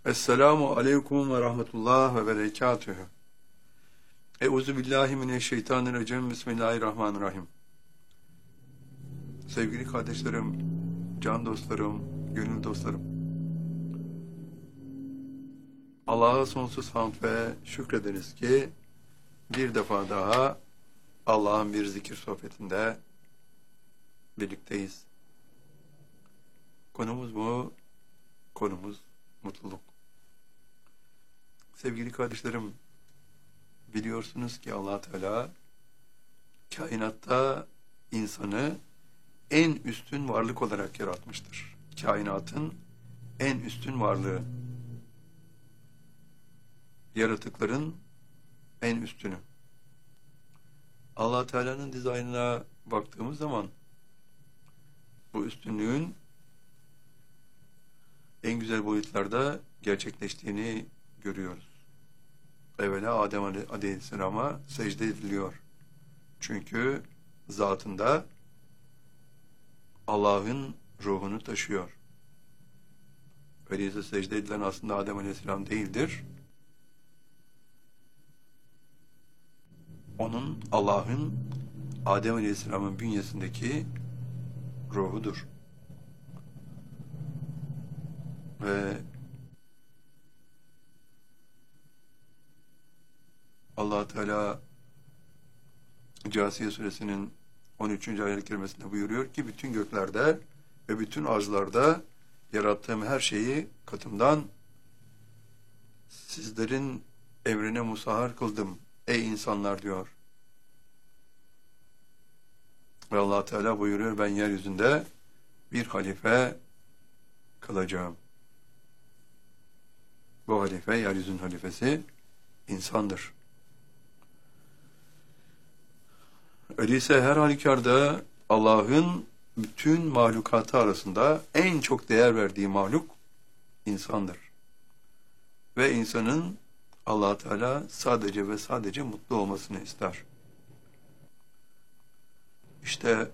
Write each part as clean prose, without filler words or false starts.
Esselamu aleyküm ve rahmetullah ve berekatühü. Euzu billahi mineşşeytanirracim. Bismillahirrahmanirrahim. Sevgili kardeşlerim, can dostlarım, gönül dostlarım. Allah'a sonsuz hamd ve şükrederiz ki bir defa daha Allah'ın bir zikir sohbetinde birlikteyiz. Konumuz bu, konumuz mutluluk. Sevgili kardeşlerim, biliyorsunuz ki Allah Teala kainatta insanı en üstün varlık olarak yaratmıştır. Kainatın en üstün varlığı. Yaratıkların en üstünü. Allah Teala'nın dizaynına baktığımız zaman bu üstünlüğün en güzel boyutlarda gerçekleştiğini görüyoruz. Evvela Adem Aleyhisselam'a secde ediliyor. Çünkü zatında Allah'ın ruhunu taşıyor. Öyleyse secde edilen aslında Adem Aleyhisselam değildir. Onun, Allah'ın Adem Aleyhisselam'ın bünyesindeki ruhudur. Ve Allah Teala Câsiye suresinin 13. ayet-i kerimesinde buyuruyor ki bütün göklerde ve bütün arzlarda yarattığım her şeyi katımdan sizlerin emrine musahhar kıldım ey insanlar diyor. Ve Allah Teala buyuruyor ben yeryüzünde bir halife kılacağım. Bu halife, yeryüzünün halifesi insandır. Öyleyse her halükarda Allah'ın bütün mahlukatı arasında en çok değer verdiği mahluk insandır. Ve insanın Allah Teala sadece ve sadece mutlu olmasını ister. İşte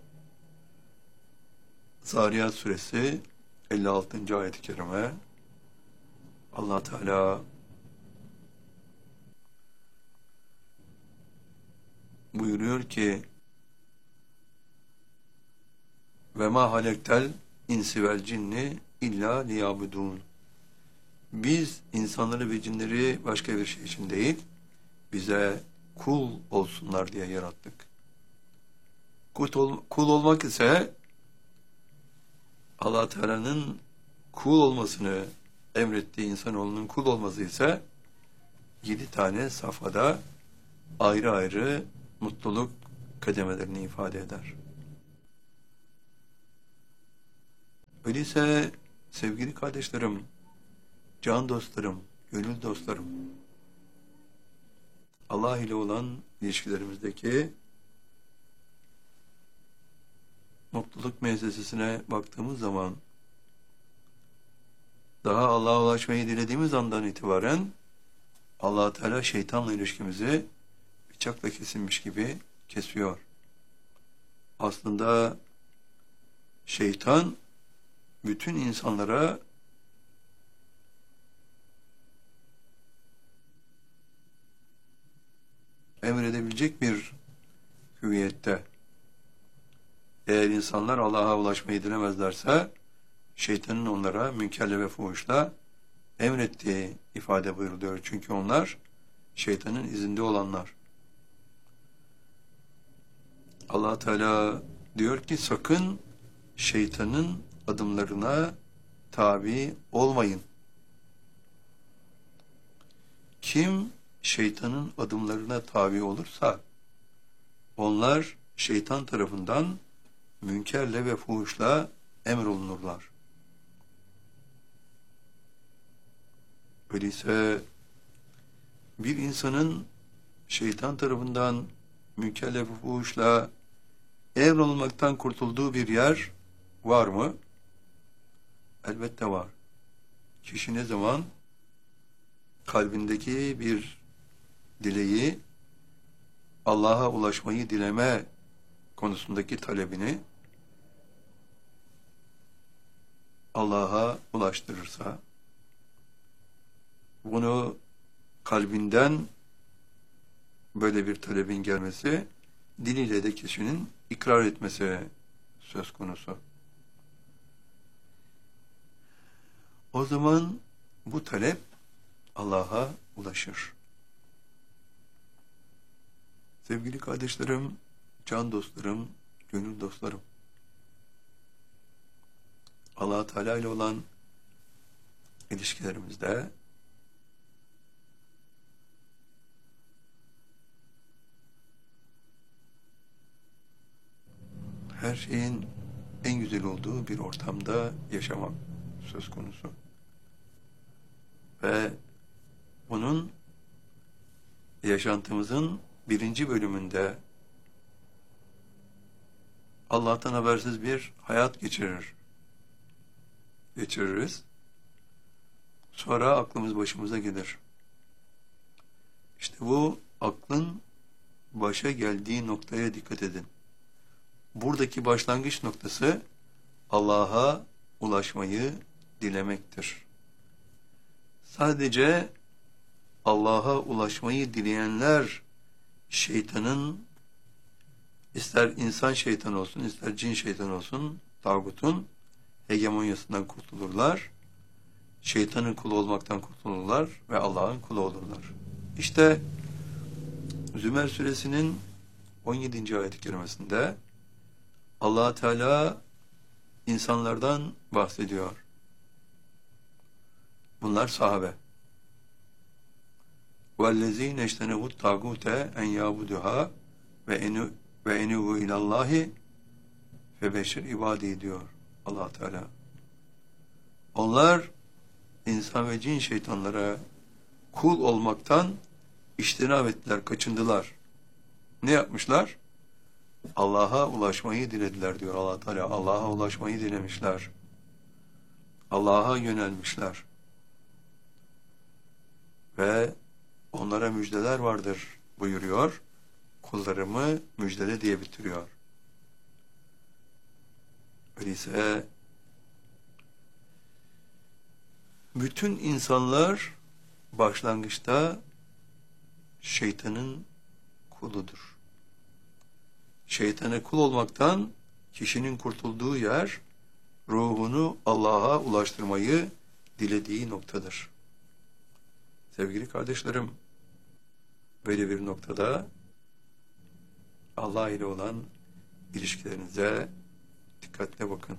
Zariyat suresi 56. ayet-i kerime Allah Teala buyuruyor ki ve ma halektel insi vel cinni illa liyabudun. Biz insanları ve cinleri başka bir şey için değil, bize kul olsunlar diye yarattık. Kul olmak ise Allah Teala'nın kul olmasını emrettiği insanoğlunun kul olması ise 7 tane safhada ayrı ayrı mutluluk kademelerini ifade eder. Öyleyse sevgili kardeşlerim, can dostlarım, gönül dostlarım, Allah ile olan ilişkilerimizdeki mutluluk müessesesine baktığımız zaman daha Allah'a ulaşmayı dilediğimiz andan itibaren Allah Teala şeytanla ilişkimizi bıçakla kesilmiş gibi kesiyor. Aslında şeytan bütün insanlara emredebilecek bir hüviyette. Eğer insanlar Allah'a ulaşmayı dilemezlerse şeytanın onlara münkerle ve fuhuşla emrettiği ifade buyuruluyor. Çünkü onlar şeytanın izinde olanlar. Allah Teala diyor ki sakın şeytanın adımlarına tabi olmayın. Kim şeytanın adımlarına tabi olursa onlar şeytan tarafından münkerle ve fuhuşla emrolunurlar. Öyleyse bir insanın şeytan tarafından münkerle ve fuhuşla emrolunmaktan kurtulduğu bir yer var mı? Elbette var. Kişi ne zaman kalbindeki bir dileği Allah'a ulaşmayı dileme konusundaki talebini Allah'a ulaştırırsa bunu kalbinden böyle bir talebin gelmesi, diliyle de kişinin ikrar etmesi söz konusu. O zaman bu talep Allah'a ulaşır. Sevgili kardeşlerim, can dostlarım, gönül dostlarım, Allah Teala ile olan ilişkilerimizde her şeyin en güzel olduğu bir ortamda yaşamak söz konusu. Ve bunun yaşantımızın birinci bölümünde Allah'tan habersiz bir hayat geçiririz. Sonra aklımız başımıza gelir. İşte bu aklın başa geldiği noktaya dikkat edin. Buradaki başlangıç noktası Allah'a ulaşmayı dilemektir. Sadece Allah'a ulaşmayı dileyenler şeytanın, ister insan şeytanı olsun, ister cin şeytanı olsun, tağutun hegemonyasından kurtulurlar. Şeytanın kulu olmaktan kurtulurlar ve Allah'ın kulu olurlar. İşte Zümer suresinin 17. ayet-i kerimesinde Allah Teala insanlardan bahsediyor. Bunlar sahabe. وَالَّذ۪ينَ اجْتَنَبُوا الطَّاغُوتَ اَنْ يَعْبُدُهَا وَاَنُوبُوا اِلَى اللّٰهِ فَبَشِّرْ ibadi diyor Allah Teala. Onlar insan ve cin şeytanlara kul olmaktan iştinab ettiler, kaçındılar. Ne yapmışlar? Allah'a ulaşmayı dilediler diyor Allah Teala. Allah'a ulaşmayı dilemişler. Allah'a yönelmişler. Ve onlara müjdeler vardır buyuruyor. Kullarımı müjdele diye bitiriyor. Öyleyse bütün insanlar başlangıçta şeytanın kuludur. Şeytana kul olmaktan kişinin kurtulduğu yer, ruhunu Allah'a ulaştırmayı dilediği noktadır. Sevgili kardeşlerim, böyle bir noktada Allah ile olan ilişkilerinize dikkatle bakın.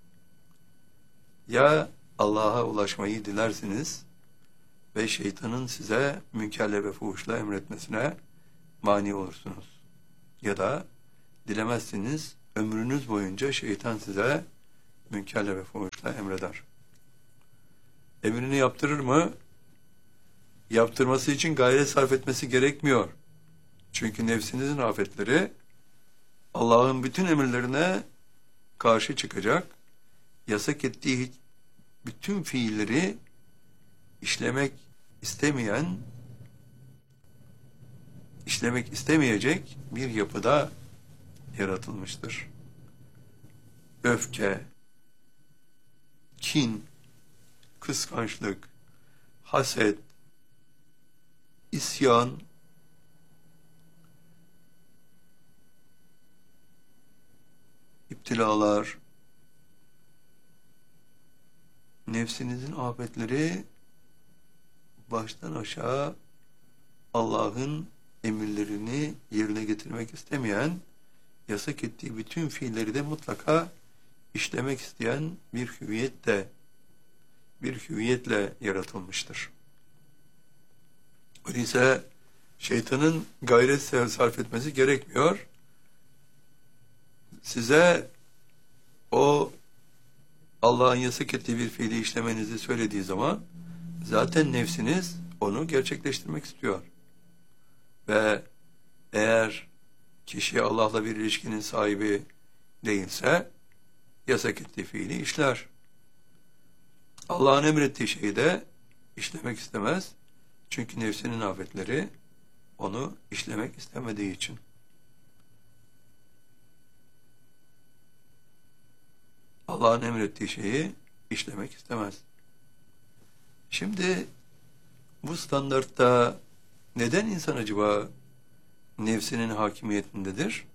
Ya Allah'a ulaşmayı dilersiniz ve şeytanın size münkerle ve fuhuşla emretmesine mani olursunuz. Ya da dilemezsiniz, ömrünüz boyunca şeytan size münkerle ve fuhuşla emreder. Emrini yaptırır mı? Yaptırması için gayret sarf etmesi gerekmiyor. Çünkü nefsinizin afetleri Allah'ın bütün emirlerine karşı çıkacak, yasak ettiği bütün fiilleri işlemek istemeyecek bir yapıda yaratılmıştır. Öfke, kin, kıskançlık, haset, isyan, iptilalar, nefsinizin afetleri baştan aşağı Allah'ın emirlerini yerine getirmek istemeyen, yasak ettiği bütün fiilleri de mutlaka işlemek isteyen bir hüviyetle yaratılmıştır. Öyleyse şeytanın gayret sarf etmesi gerekmiyor. Size o Allah'ın yasak ettiği bir fiili işlemenizi söylediği zaman zaten nefsiniz onu gerçekleştirmek istiyor. Ve eğer kişi Allah'la bir ilişkinin sahibi değilse yasak ettiği fiili işler. Allah'ın emrettiği şeyi de işlemek istemez. Çünkü nefsinin afetleri onu işlemek istemediği için. Allah'ın emrettiği şeyi işlemek istemez. Şimdi Bu standartta neden insan acaba nefsinin hakimiyetindedir?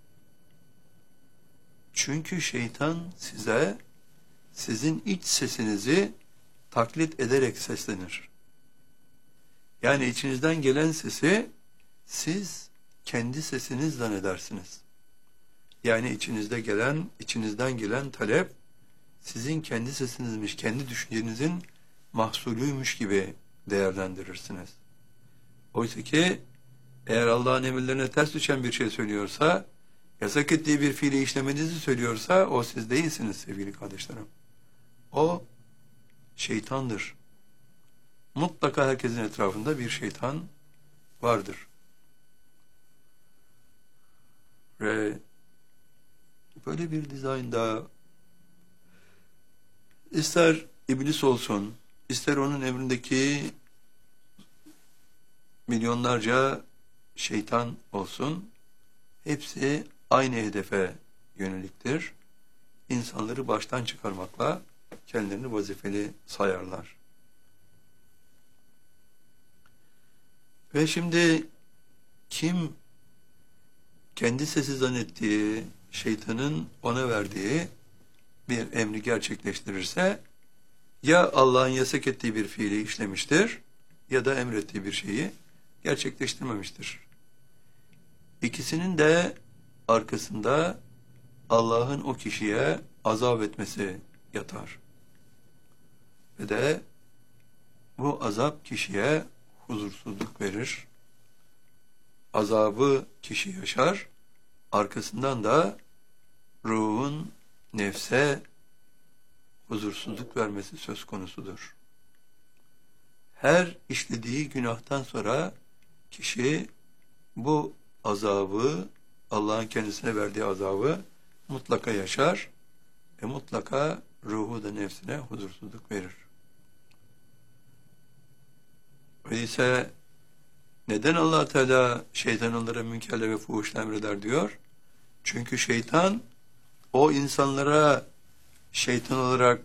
Çünkü şeytan size sizin iç sesinizi taklit ederek seslenir. Yani içinizden gelen sesi siz kendi sesiniz zannedersiniz. Yani içinizden gelen talep sizin kendi sesinizmiş, kendi düşüncenizin mahsulüymüş gibi değerlendirirsiniz. Oysa ki eğer Allah'ın emirlerine ters düşen bir şey söylüyorsa, yasak ettiği bir fiili işlemenizi söylüyorsa o siz değilsiniz sevgili kardeşlerim. O şeytandır. Mutlaka herkesin etrafında bir şeytan vardır. Ve böyle bir dizaynda ister iblis olsun, ister onun emrindeki milyonlarca şeytan olsun, hepsi aynı hedefe yöneliktir. İnsanları baştan çıkarmakla kendilerini vazifeli sayarlar. Ve şimdi kim kendi sesi zannettiği, şeytanın ona verdiği bir emri gerçekleştirirse, ya Allah'ın yasak ettiği bir fiili işlemiştir, ya da emrettiği bir şeyi gerçekleştirmemiştir. İkisinin de arkasında Allah'ın o kişiye azap etmesi yatar. Ve de bu azap kişiye huzursuzluk verir. Azabı kişi yaşar, arkasından da ruhun nefse huzursuzluk vermesi söz konusudur. Her işlediği günahtan sonra kişi bu azabı, Allah'ın kendisine verdiği azabı mutlaka yaşar ve mutlaka ruhu da nefsine huzursuzluk verir. Öyleyse neden Allah Teala şeytan onlara münkerle ve fuhuşla emreder diyor? Çünkü şeytan o insanlara şeytan olarak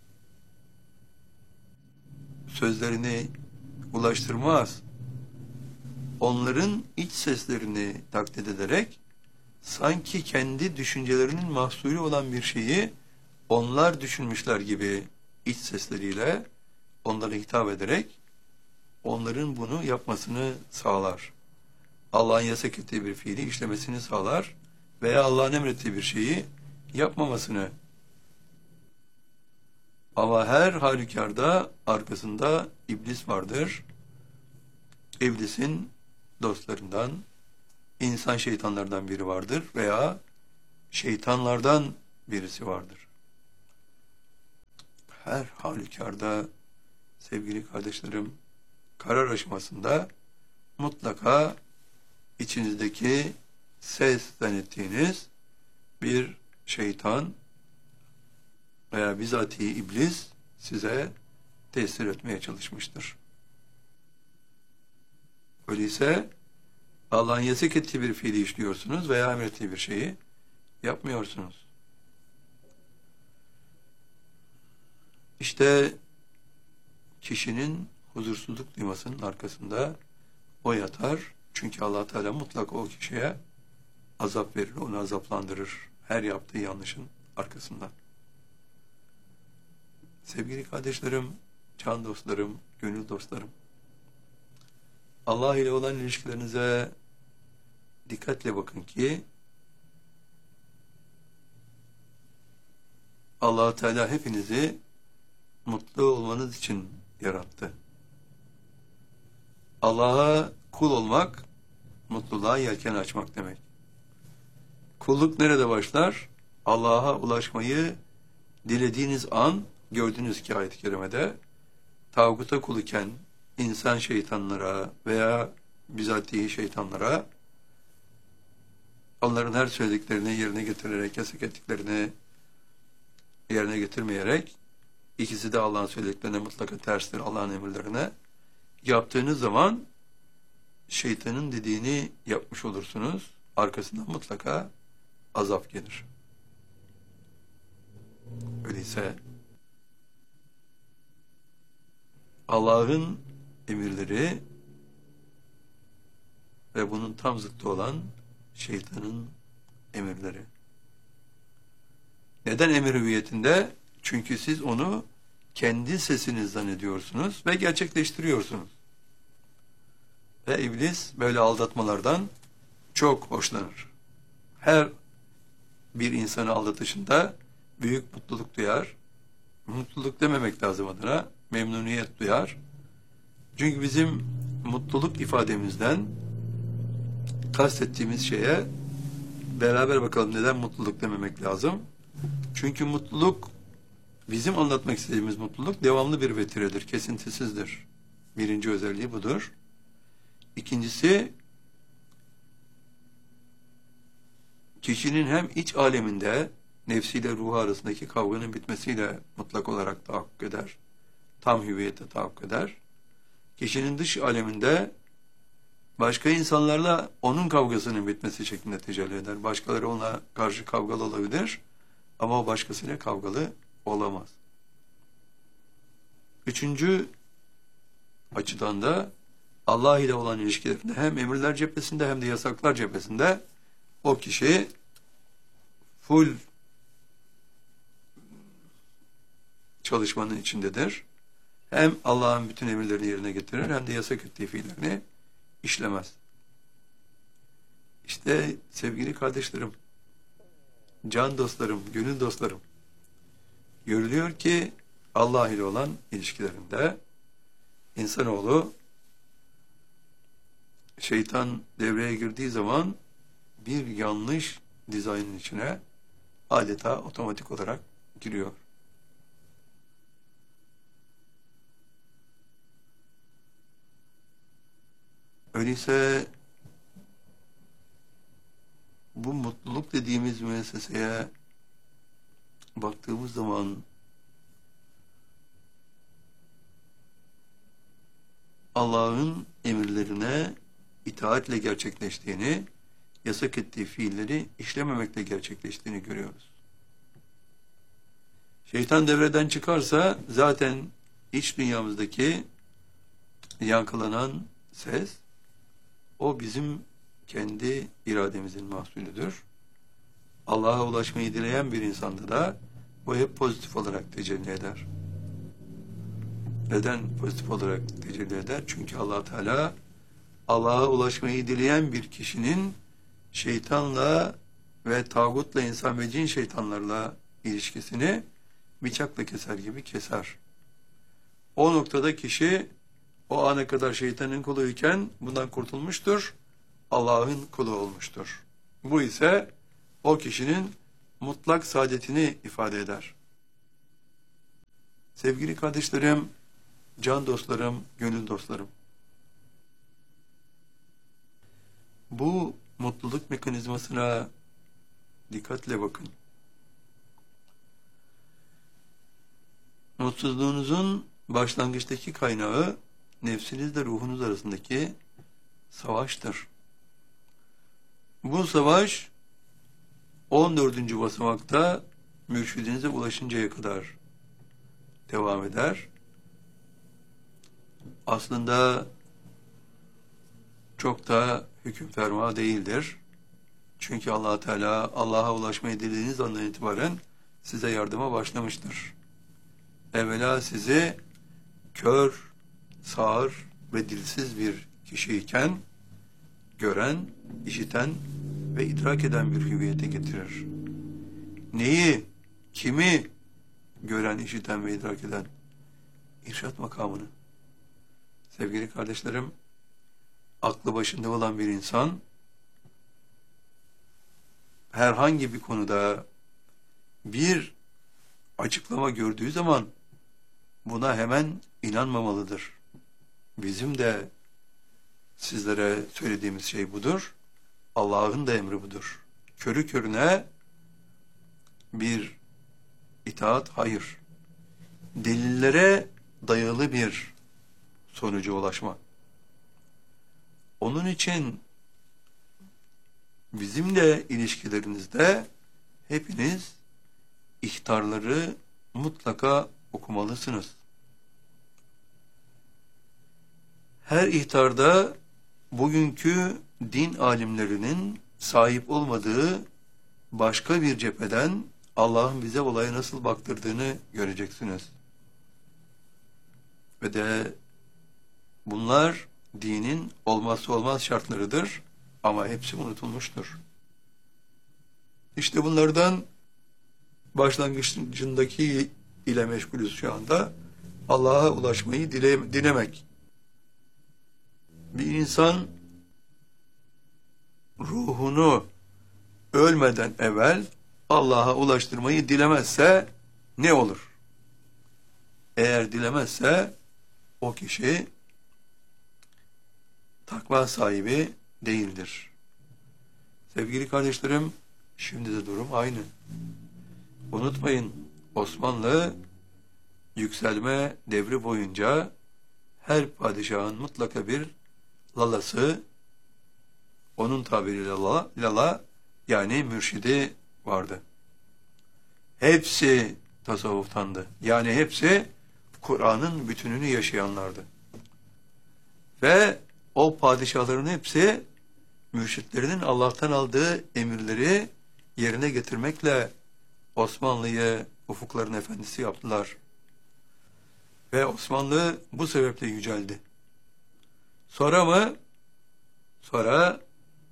sözlerini ulaştırmaz. Onların iç seslerini taklit ederek sanki kendi düşüncelerinin mahsulü olan bir şeyi onlar düşünmüşler gibi iç sesleriyle onlara hitap ederek onların bunu yapmasını sağlar. Allah'ın yasak ettiği bir fiili işlemesini sağlar veya Allah'ın emrettiği bir şeyi yapmamasını. Ama her halükarda arkasında iblis vardır. İblisin dostlarından, insan şeytanlardan biri vardır veya şeytanlardan birisi vardır. Her halükarda sevgili kardeşlerim, karar aşamasında mutlaka içinizdeki ses zannettiğiniz bir şeytan veya bizatihi iblis size tesir etmeye çalışmıştır. Öyleyse Allah'ın yasak ettiği bir fiili işliyorsunuz veya emrettiği bir şeyi yapmıyorsunuz. İşte kişinin huzursuzluk duymasının arkasında o yatar. Çünkü Allah Teala mutlaka o kişiye azap verir, onu azaplandırır. Her yaptığı yanlışın arkasından. Sevgili kardeşlerim, can dostlarım, gönül dostlarım, Allah ile olan ilişkilerinize dikkatle bakın ki Allah Teala hepinizi mutlu olmanız için yarattı. Allah'a kul olmak, mutluluğa yelken açmak demek. Kulluk nerede başlar? Allah'a ulaşmayı dilediğiniz an, gördüğünüz ki ayet-i kerimede, tağuta kul iken insan şeytanlara veya bizatihi şeytanlara, onların her söylediklerini yerine getirerek, yasak ettiklerini yerine getirmeyerek, ikisi de Allah'ın söylediklerine mutlaka terstir, Allah'ın emirlerine, yaptığınız zaman şeytanın dediğini yapmış olursunuz. Arkasından mutlaka azap gelir. Öyleyse Allah'ın emirleri ve bunun tam zıttı olan şeytanın emirleri. Neden emir hüviyetinde? Çünkü siz onu kendi sesiniz zannediyorsunuz ve gerçekleştiriyorsunuz. Ve iblis böyle aldatmalardan çok hoşlanır. Her bir insanı aldatışında büyük mutluluk duyar. Mutluluk dememek lazım adına, memnuniyet duyar. Çünkü bizim mutluluk ifademizden kastettiğimiz şeye beraber bakalım neden mutluluk dememek lazım. Çünkü mutluluk, bizim anlatmak istediğimiz mutluluk devamlı bir vetiredir, kesintisizdir. Birinci özelliği budur. İkincisi, kişinin hem iç aleminde nefsiyle ruhu arasındaki kavganın bitmesiyle mutlak olarak tahakkuk eder. Tam hüviyete tahakkuk eder. Kişinin dış aleminde başka insanlarla onun kavgasının bitmesi şeklinde tecelli eder. Başkaları ona karşı kavgalı olabilir ama o başkasıyla kavgalı olamaz. Üçüncü açıdan da Allah ile olan ilişkilerinde hem emirler cephesinde hem de yasaklar cephesinde o kişi full çalışmanın içindedir. Hem Allah'ın bütün emirlerini yerine getirir hem de yasak ettiği fiillerini işlemez. İşte sevgili kardeşlerim, can dostlarım, gönül dostlarım, görülüyor ki Allah ile olan ilişkilerinde insanoğlu şeytan devreye girdiği zaman bir yanlış dizaynın içine adeta otomatik olarak giriyor. Öyleyse bu mutluluk dediğimiz müesseseye baktığımız zaman Allah'ın emirlerine itaatle gerçekleştiğini, yasak ettiği fiilleri işlememekle gerçekleştiğini görüyoruz. Şeytan devreden çıkarsa zaten iç dünyamızdaki yankılanan ses, o bizim kendi irademizin mahsulüdür. Allah'a ulaşmayı dileyen bir insanda da bu hep pozitif olarak tecelli eder. Neden pozitif olarak tecelli eder? Çünkü Allah Teala Allah'a ulaşmayı dileyen bir kişinin şeytanla ve tağutla, insan ve cin şeytanlarla ilişkisini bıçakla keser gibi keser. O noktada kişi o ana kadar şeytanın kuluyken bundan kurtulmuştur, Allah'ın kulu olmuştur. Bu ise o kişinin mutlak saadetini ifade eder. Sevgili kardeşlerim, can dostlarım, gönül dostlarım, bu mutluluk mekanizmasına dikkatle bakın. Mutsuzluğunuzun başlangıçtaki kaynağı nefsinizle ruhunuz arasındaki savaştır. Bu savaş 14. basamakta mürşidinize ulaşıncaya kadar devam eder. Aslında çok da hüküm ferma değildir. Çünkü Allah Teala Allah'a ulaşmayı dilediğiniz andan itibaren size yardıma başlamıştır. Evvela sizi kör, sağır ve dilsiz bir kişiyken gören, işiten ve idrak eden bir hüviyete getirir. Neyi, kimi gören, işiten ve idrak eden? İrşad makamını. Sevgili kardeşlerim, aklı başında olan bir insan herhangi bir konuda bir açıklama gördüğü zaman buna hemen inanmamalıdır. Bizim de sizlere söylediğimiz şey budur. Allah'ın da emri budur. Körü körüne bir itaat hayır. Delillere dayalı bir sonuca ulaşma. Onun için bizimle ilişkilerinizde hepiniz ihtarları mutlaka okumalısınız. Her ihtarda bugünkü din alimlerinin sahip olmadığı başka bir cepheden Allah'ın bize olaya nasıl baktırdığını göreceksiniz. Ve de bunlar dinin olmazsa olmaz şartlarıdır ama hepsi unutulmuştur. İşte bunlardan başlangıcındaki ile meşgulüz şu anda. Allah'a ulaşmayı dilemek. Bir insan ruhunu ölmeden evvel Allah'a ulaştırmayı dilemezse ne olur? Eğer dilemezse o kişi takva sahibi değildir. Sevgili kardeşlerim, şimdi de durum aynı. Unutmayın, Osmanlı yükselme devri boyunca her padişahın mutlaka bir lalası, onun tabiriyle lala yani mürşidi vardı. Hepsi tasavvuftandı. Yani hepsi Kur'an'ın bütününü yaşayanlardı. Ve o padişahların hepsi mürşitlerinin Allah'tan aldığı emirleri yerine getirmekle Osmanlı'yı ufukların efendisi yaptılar. Ve Osmanlı bu sebeple yüceldi. Sonra mı? Sonra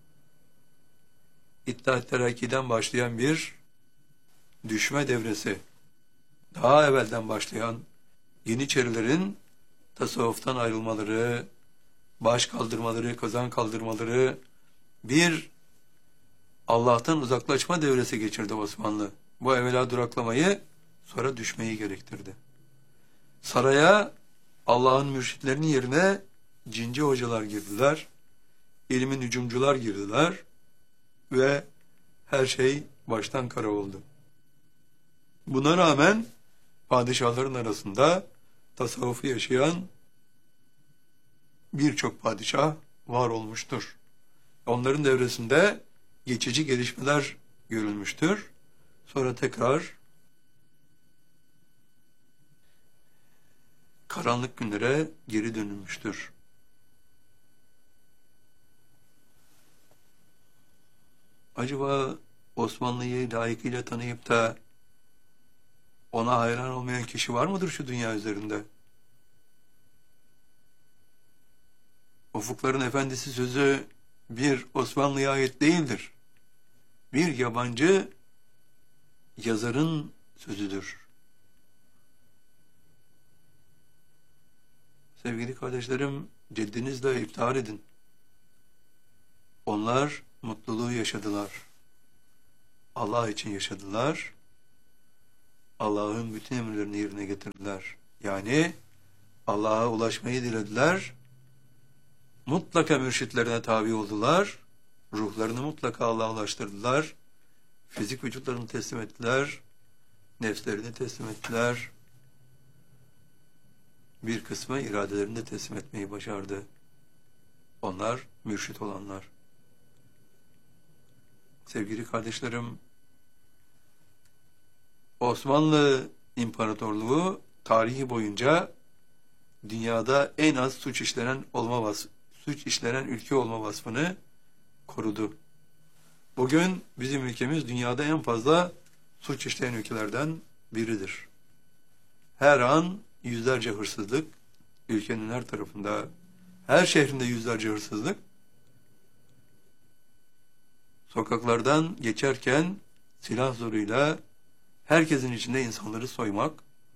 İttihat Terakki'den başlayan bir düşme devresi, daha evvelden başlayan Yeniçerilerin tasavvuftan ayrılmaları, baş kaldırmaları, kazan kaldırmaları, bir Allah'tan uzaklaşma devresi geçirdi Osmanlı. Bu evvela duraklamayı, sonra düşmeyi gerektirdi. Saraya Allah'ın mürşitlerinin yerine cinci hocalar girdiler, ilmin hücumcular girdiler ve her şey baştan kara oldu. Buna rağmen padişahların arasında tasavvufu yaşayan birçok padişah var olmuştur. Onların devresinde geçici gelişmeler görülmüştür. Sonra tekrar karanlık günlere geri dönülmüştür. Acaba Osmanlı'yı layıkıyla tanıyıp da ona hayran olmayan kişi var mıdır şu dünya üzerinde? Ufukların Efendisi sözü bir Osmanlı'ya ait değildir. Bir yabancı yazarın sözüdür. Sevgili kardeşlerim, ceddinizle iftihar edin. Onlar mutluluğu yaşadılar. Allah için yaşadılar. Allah'ın bütün emirlerini yerine getirdiler. Yani Allah'a ulaşmayı dilediler. Mutlaka mürşitlerine tabi oldular. Ruhlarını mutlaka Allah'a ulaştırdılar. Fizik vücutlarını teslim ettiler. Nefslerini teslim ettiler. Bir kısmı iradelerini de teslim etmeyi başardı. Onlar mürşit olanlar. Sevgili kardeşlerim, Osmanlı İmparatorluğu tarihi boyunca dünyada en az suç işlenen ülke olma vasfını korudu. Bugün bizim ülkemiz dünyada en fazla suç işleyen ülkelerden biridir. Her an yüzlerce hırsızlık, ülkenin her tarafında, her şehrinde yüzlerce hırsızlık, sokaklardan geçerken silah zoruyla herkesin içinde insanları soymak,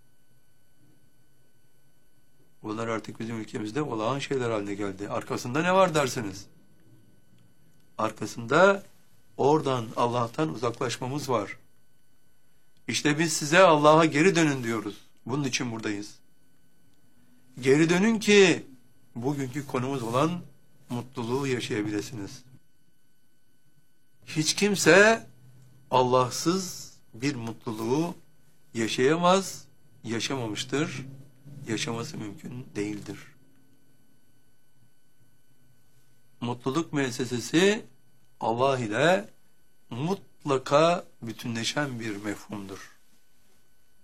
bunlar artık bizim ülkemizde olağan şeyler haline geldi. Arkasında ne var dersiniz? Arkasında oradan, Allah'tan uzaklaşmamız var. İşte biz size Allah'a geri dönün diyoruz. Bunun için buradayız. Geri dönün ki bugünkü konumuz olan mutluluğu yaşayabilirsiniz. Hiç kimse Allahsız bir mutluluğu yaşayamaz, yaşamamıştır, yaşaması mümkün değildir. Mutluluk müessesesi Allah ile mutlaka bütünleşen bir mefhumdur.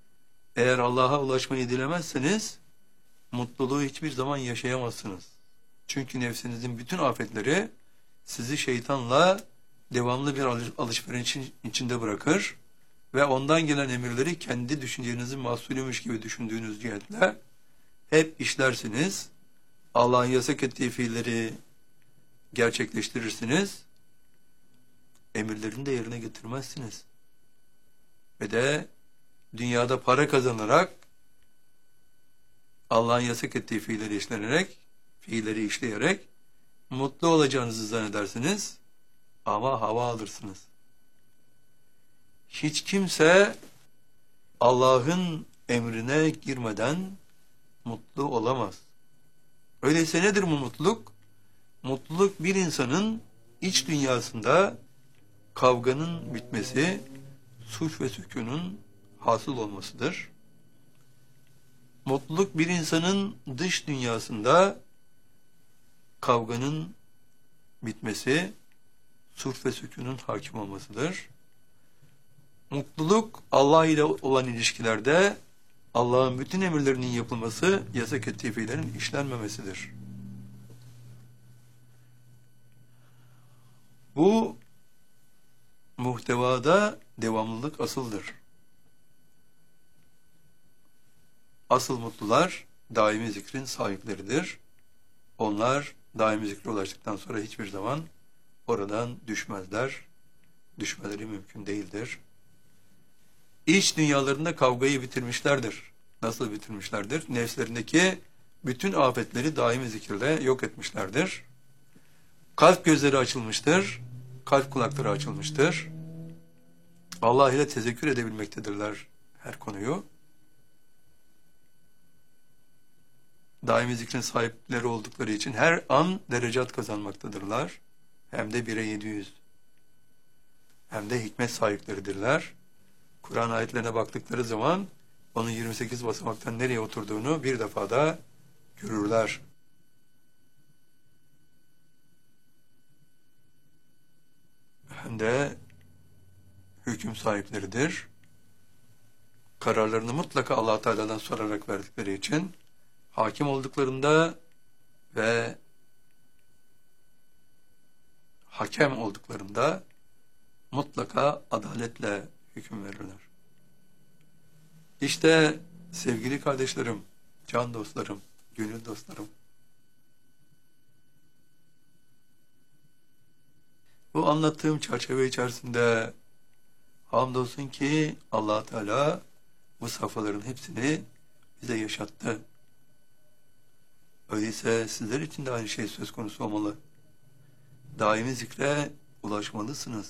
Eğer Allah'a ulaşmayı dilemezseniz mutluluğu hiçbir zaman yaşayamazsınız. Çünkü nefsinizin bütün afetleri sizi şeytanla devamlı bir alışveriş içinde bırakır ve ondan gelen emirleri kendi düşüncenizin mahsulüymüş gibi düşündüğünüz cihetle hep işlersiniz. Allah'ın yasak ettiği fiilleri gerçekleştirirsiniz. Emirlerini de yerine getirmezsiniz. Ve de dünyada para kazanarak Allah'ın yasak ettiği fiilleri işleyerek mutlu olacağınızı zannedersiniz ama hava alırsınız. Hiç kimse Allah'ın emrine girmeden mutlu olamaz. Öyleyse nedir bu mutluluk? Mutluluk bir insanın iç dünyasında kavganın bitmesi, suç ve sükunun hasıl olmasıdır. Mutluluk bir insanın dış dünyasında kavganın bitmesi, sulh ve sükunun hakim olmasıdır. Mutluluk Allah ile olan ilişkilerde Allah'ın bütün emirlerinin yapılması, yasak ettiği fiillerin işlenmemesidir. Bu muhtevada devamlılık asıldır. Asıl mutlular daimi zikrin sahipleridir. Onlar daimi zikre ulaştıktan sonra hiçbir zaman oradan düşmezler. Düşmeleri mümkün değildir. İç dünyalarında kavgayı bitirmişlerdir. Nasıl bitirmişlerdir? Nefslerindeki bütün afetleri daimi zikirle yok etmişlerdir. Kalp gözleri açılmıştır. Kalp kulakları açılmıştır. Allah ile tezekkür edebilmektedirler her konuyu. Daimi zikrin sahipleri oldukları için her an derecat kazanmaktadırlar. Hem de 1'e 700. Hem de hikmet sahipleridirler. Kur'an ayetlerine baktıkları zaman onun 28 basamaktan nereye oturduğunu bir defada görürler. Hem de hüküm sahipleridir. Kararlarını mutlaka Allah Teala'dan sorarak verdikleri için hakim olduklarında ve hakem olduklarında mutlaka adaletle hüküm verirler. İşte sevgili kardeşlerim, can dostlarım, gönül dostlarım, bu anlattığım çerçeve içerisinde hamdolsun ki Allah Teala bu safhaların hepsini bize yaşattı. Öyleyse sizler için de aynı şey söz konusu olmalı. Daimi zikre ulaşmalısınız.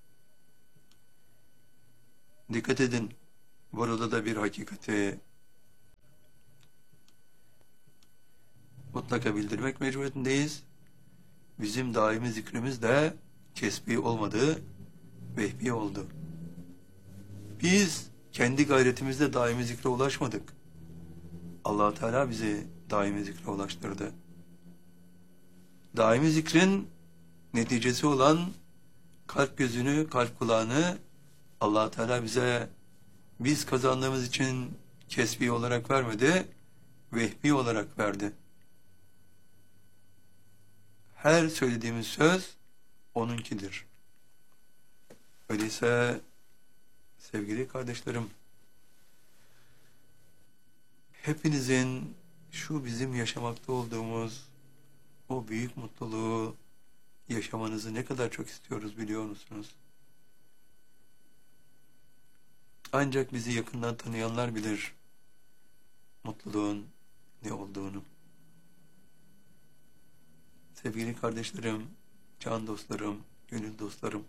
Dikkat edin, burada da bir hakikati mutlaka bildirmek mecburiyetindeyiz. Bizim daimi zikrimiz de kesbi olmadı, vehbi oldu. Biz kendi gayretimizle daimi zikre ulaşmadık. Allah Teala bizi daimi zikre ulaştırdı. Daimi zikrin neticesi olan kalp gözünü, kalp kulağını Allah Teala bize biz kazandığımız için kesbi olarak vermedi, vehbi olarak verdi. Her söylediğimiz söz onunkidir. Öyleyse sevgili kardeşlerim, hepinizin şu bizim yaşamakta olduğumuz o büyük mutluluğu yaşamanızı ne kadar çok istiyoruz biliyor musunuz? Ancak bizi yakından tanıyanlar bilir mutluluğun ne olduğunu. Sevgili kardeşlerim, can dostlarım, gönül dostlarım,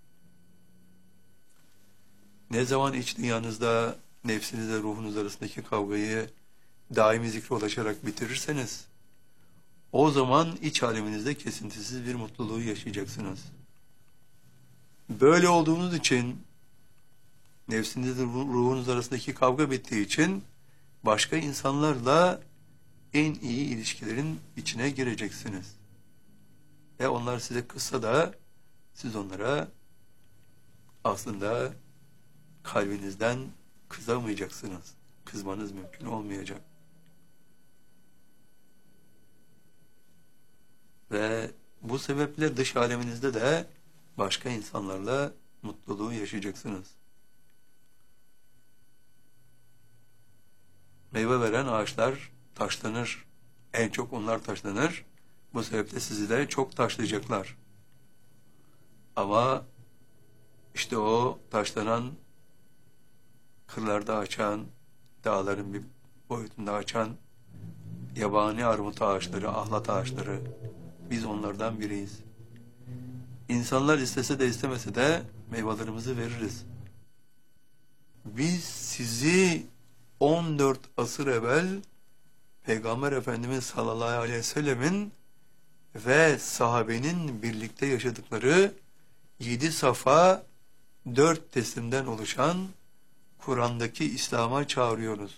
ne zaman iç dünyanızda nefsinizle ruhunuz arasındaki kavgayı daimi zikre ulaşarak bitirirseniz, o zaman iç aleminizde kesintisiz bir mutluluğu yaşayacaksınız. Böyle olduğunuz için, nefsinizle ruhunuz arasındaki kavga bittiği için, başka insanlarla en iyi ilişkilerin içine gireceksiniz. Ve onlar size kızsa da, siz onlara aslında kalbinizden kızamayacaksınız. Kızmanız mümkün olmayacak. sebeple dış aleminizde de başka insanlarla mutluluğu yaşayacaksınız. Meyve veren ağaçlar taşlanır. En çok onlar taşlanır. Bu sebeple sizi de çok taşlayacaklar. Ama işte o taşlanan, kırlarda açan, dağların bir boyutunda açan yabani armut ağaçları, ahlat ağaçları, biz onlardan biriyiz. İnsanlar istese de istemese de meyvelerimizi veririz. Biz sizi 14 asır evvel Peygamber Efendimiz sallallahu aleyhi ve sellemin ve sahabenin birlikte yaşadıkları 7 safa 4 teslimden oluşan Kur'an'daki İslam'a çağırıyoruz.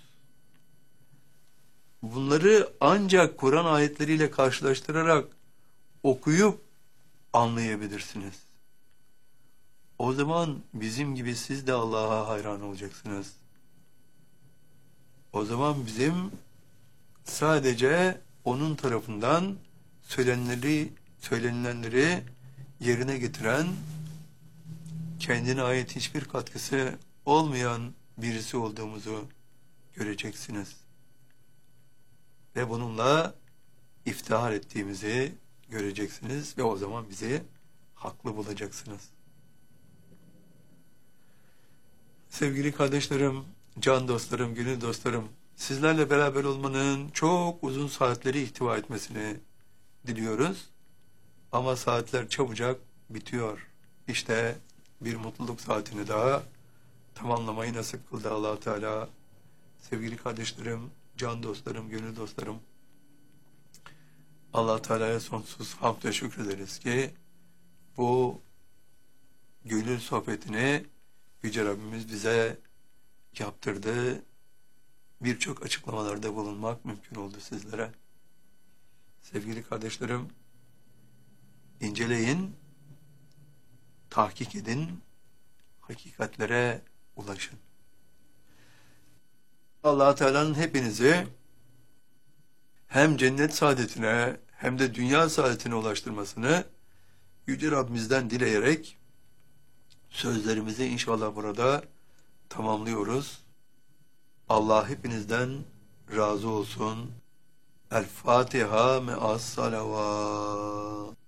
Bunları ancak Kur'an ayetleriyle karşılaştırarak okuyup anlayabilirsiniz. O zaman bizim gibi siz de Allah'a hayran olacaksınız. O zaman bizim sadece onun tarafından söylenilenleri yerine getiren, kendine ait hiçbir katkısı olmayan birisi olduğumuzu göreceksiniz. Ve bununla iftihar ettiğimizi göreceksiniz ve o zaman bizi haklı bulacaksınız. Sevgili kardeşlerim, can dostlarım, gönül dostlarım, sizlerle beraber olmanın çok uzun saatleri ihtiva etmesini diliyoruz. Ama saatler çabucak bitiyor. İşte bir mutluluk saatini daha tamamlamayı nasip kıldı Allah-u Teala. Sevgili kardeşlerim, can dostlarım, gönül dostlarım, Allah Teala'ya sonsuz hamd ve şükrederiz ki bu gönül sohbetini Yüce Rabbimiz bize yaptırdı. Birçok açıklamalarda bulunmak mümkün oldu sizlere. Sevgili kardeşlerim, inceleyin, tahkik edin, hakikatlere ulaşın. Allah Teala'nın hepinizi hem cennet saadetine hem de dünya saadetine ulaştırmasını Yüce Rabbimizden dileyerek sözlerimizi inşallah burada tamamlıyoruz. Allah hepinizden razı olsun. El Fatiha me'as salavat.